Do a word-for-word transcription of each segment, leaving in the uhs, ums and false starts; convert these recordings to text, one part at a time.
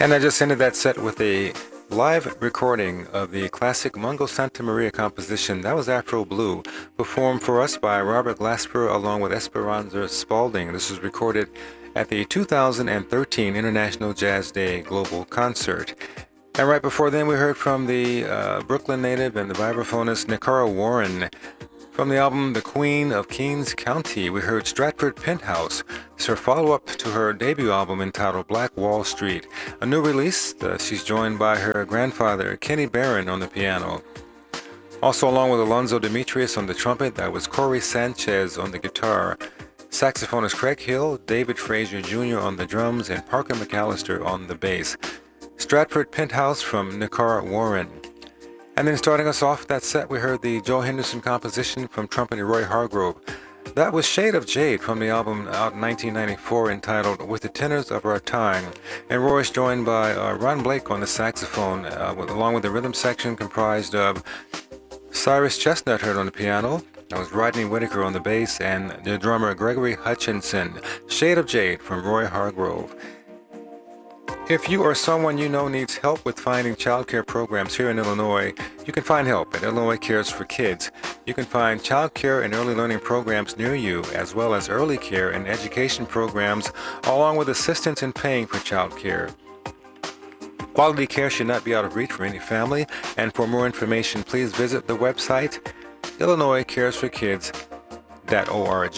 And I just ended that set with a live recording of the classic Mungo Santa Maria composition. That was Afro Blue, performed for us by Robert Glasper along with Esperanza Spalding. This was recorded at the two thousand thirteen International Jazz Day Global Concert. And right before then, we heard from the uh, Brooklyn native and the vibraphonist Nicara Warren. From the album The Queen of Kings County, we heard Stratford Penthouse. It's her follow-up to her debut album entitled Black Wall Street. A new release, uh, she's joined by her grandfather, Kenny Barron, on the piano. Also along with Alonzo Demetrius on the trumpet, that was Corey Sanchez on the guitar. Saxophonist Craig Hill, David Frazier Junior on the drums, and Parker McAllister on the bass. Stratford Penthouse from Nicara Warren. And then starting us off that set, we heard the Joe Henderson composition from trumpeter Roy Hargrove. That was Shade of Jade from the album out in nineteen ninety-four entitled With the Tenors of Our Time. And Roy's joined by uh, Ron Blake on the saxophone, uh, with, along with the rhythm section comprised of Cyrus Chestnut heard on the piano. That was Rodney Whitaker on the bass, and the drummer Gregory Hutchinson. Shade of Jade from Roy Hargrove. If you or someone you know needs help with finding childcare programs here in Illinois, you can find help at Illinois Cares for Kids. You can find childcare and early learning programs near you, as well as early care and education programs, along with assistance in paying for childcare. Quality care should not be out of reach for any family, and for more information, please visit the website illinois cares for kids dot org.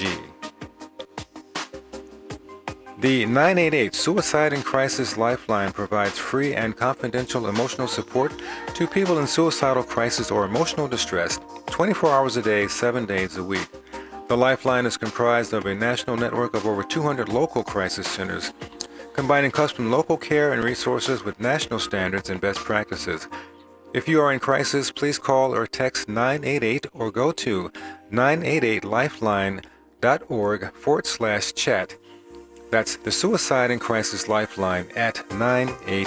The nine eight eight Suicide and Crisis Lifeline provides free and confidential emotional support to people in suicidal crisis or emotional distress twenty-four hours a day, seven days a week. The Lifeline is comprised of a national network of over two hundred local crisis centers, combining custom local care and resources with national standards and best practices. If you are in crisis, please call or text nine eight eight or go to nine eight eight lifeline dot org forward slash chat. That's the Suicide and Crisis Lifeline at nine eight